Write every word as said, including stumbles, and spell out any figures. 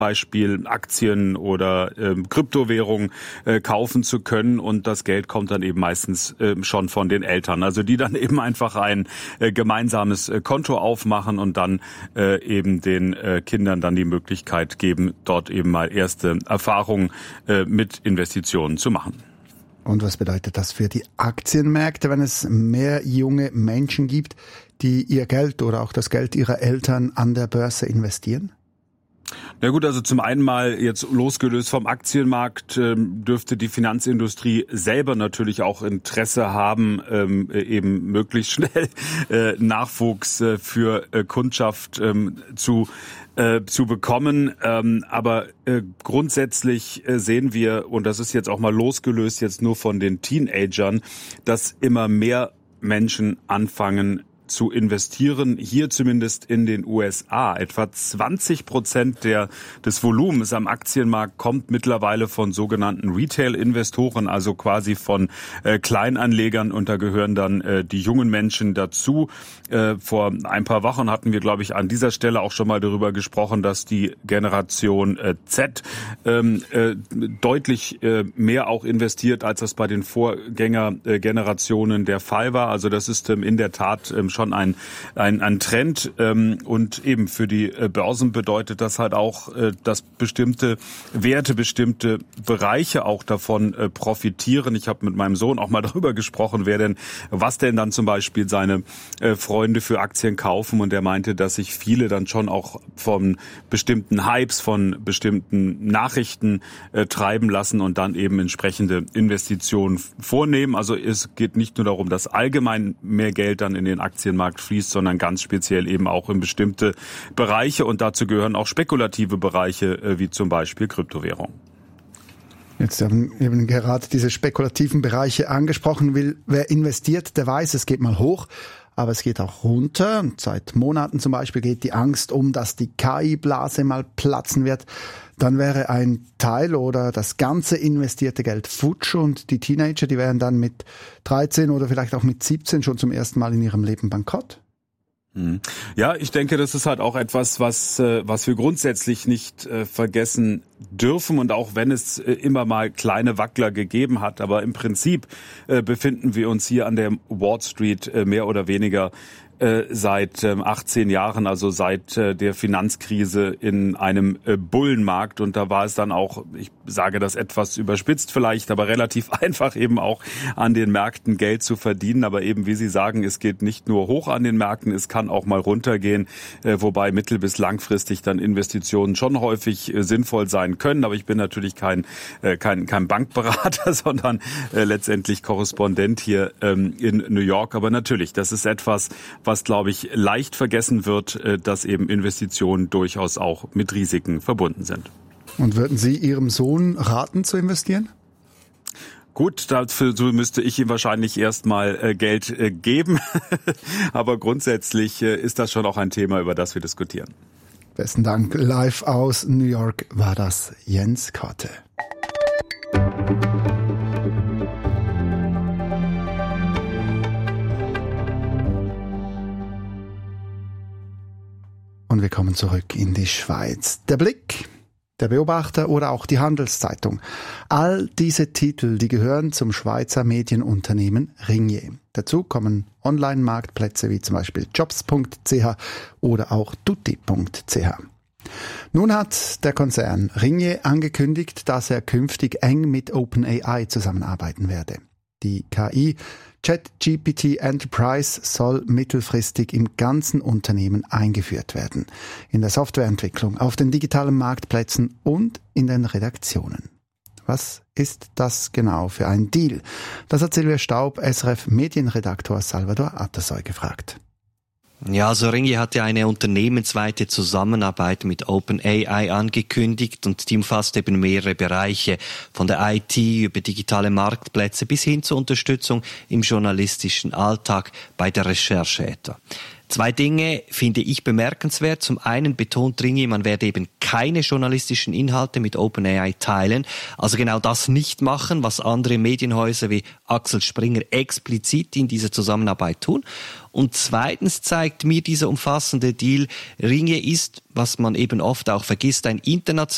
Beispiel Aktien oder äh, Kryptowährungen äh, kaufen zu können, und das Geld kommt dann eben meistens äh, schon von den Eltern, also die dann eben einfach ein äh, gemeinsames äh, Konto aufmachen und dann äh, eben den äh, Kindern dann die Möglichkeit geben, dort eben mal erste Erfahrungen äh, mit Investitionen zu machen. Und was bedeutet das für die Aktienmärkte, wenn es mehr junge Menschen gibt, die ihr Geld oder auch das Geld ihrer Eltern an der Börse investieren? Na gut, also zum einen mal jetzt losgelöst vom Aktienmarkt ähm, dürfte die Finanzindustrie selber natürlich auch Interesse haben, ähm, eben möglichst schnell äh, Nachwuchs äh, für äh, Kundschaft ähm, zu äh, zu bekommen. Ähm, aber äh, grundsätzlich äh, sehen wir, und das ist jetzt auch mal losgelöst jetzt nur von den Teenagern, dass immer mehr Menschen anfangen zu investieren, hier zumindest in den U S A. Etwa zwanzig Prozent der, des Volumens am Aktienmarkt kommt mittlerweile von sogenannten Retail-Investoren, also quasi von äh, Kleinanlegern, und da gehören dann äh, die jungen Menschen dazu. Äh, vor ein paar Wochen hatten wir, glaube ich, an dieser Stelle auch schon mal darüber gesprochen, dass die Generation äh, Z ähm, äh, deutlich äh, mehr auch investiert, als das bei den Vorgängergenerationen äh, der Fall war. Also das ist ähm, in der Tat ähm, schon ein, ein, ein Trend, ähm, und eben für die äh, Börsen bedeutet das halt auch, äh, dass bestimmte Werte, bestimmte Bereiche auch davon äh, profitieren. Ich habe mit meinem Sohn auch mal darüber gesprochen, wer denn, was denn dann zum Beispiel seine äh, Freunde für Aktien kaufen, und er meinte, dass sich viele dann schon auch von bestimmten Hypes, von bestimmten Nachrichten äh, treiben lassen und dann eben entsprechende Investitionen vornehmen. Also es geht nicht nur darum, dass allgemein mehr Geld dann in den Aktien Markt fließt, sondern ganz speziell eben auch in bestimmte Bereiche, und dazu gehören auch spekulative Bereiche, wie zum Beispiel Kryptowährungen. Jetzt haben wir eben gerade diese spekulativen Bereiche angesprochen. Will, wer investiert, der weiß, es geht mal hoch, aber es geht auch runter. Und seit Monaten zum Beispiel geht die Angst um, dass die K I-Blase mal platzen wird. Dann wäre ein Teil oder das ganze investierte Geld futsch, und die Teenager, die wären dann mit dreizehn oder vielleicht auch mit siebzehn schon zum ersten Mal in ihrem Leben bankrott. Ja, ich denke, das ist halt auch etwas, was was wir grundsätzlich nicht äh, vergessen dürfen, und auch wenn es äh, immer mal kleine Wackler gegeben hat, aber im Prinzip äh, befinden wir uns hier an der Wall Street äh, mehr oder weniger seit achtzehn Jahren, also seit der Finanzkrise, in einem Bullenmarkt. Und da war es dann auch, ich sage das etwas überspitzt vielleicht, aber relativ einfach eben auch an den Märkten Geld zu verdienen. Aber eben, wie Sie sagen, es geht nicht nur hoch an den Märkten, es kann auch mal runtergehen, wobei mittel- bis langfristig dann Investitionen schon häufig sinnvoll sein können. Aber ich bin natürlich kein kein, kein Bankberater, sondern letztendlich Korrespondent hier in New York. Aber natürlich, das ist etwas, was was, glaube ich, leicht vergessen wird, dass eben Investitionen durchaus auch mit Risiken verbunden sind. Und würden Sie Ihrem Sohn raten, zu investieren? Gut, dafür so müsste ich ihm wahrscheinlich erstmal äh, Geld äh, geben. Aber grundsätzlich äh, ist das schon auch ein Thema, über das wir diskutieren. Besten Dank. Live aus New York war das Jens Korte. Und wir kommen zurück in die Schweiz. Der Blick, der Beobachter oder auch die Handelszeitung. All diese Titel, die gehören zum Schweizer Medienunternehmen Ringier. Dazu kommen Online-Marktplätze wie zum Beispiel jobs punkt c h oder auch tutti punkt c h. Nun hat der Konzern Ringier angekündigt, dass er künftig eng mit OpenAI zusammenarbeiten werde. Die K I ChatGPT Enterprise soll mittelfristig im ganzen Unternehmen eingeführt werden. In der Softwareentwicklung, auf den digitalen Marktplätzen und in den Redaktionen. Was ist das genau für ein Deal? Das hat Silvia Staub, S R F-Medienredaktor Salvador Attersoy gefragt. Ja, also Ringier hat ja eine unternehmensweite Zusammenarbeit mit OpenAI angekündigt, und die umfasst eben mehrere Bereiche, von der I T über digitale Marktplätze bis hin zur Unterstützung im journalistischen Alltag bei der Recherche etwa. Zwei Dinge finde ich bemerkenswert. Zum einen betont Ringier, man werde eben keine journalistischen Inhalte mit OpenAI teilen. Also genau das nicht machen, was andere Medienhäuser wie Axel Springer explizit in dieser Zusammenarbeit tun. Und zweitens zeigt mir dieser umfassende Deal, Ringier ist, was man eben oft auch vergisst, ein internationales